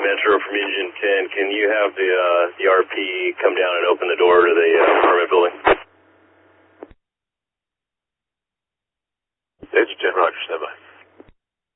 Metro from Engine 10. Can you have the RP come down and open the door to the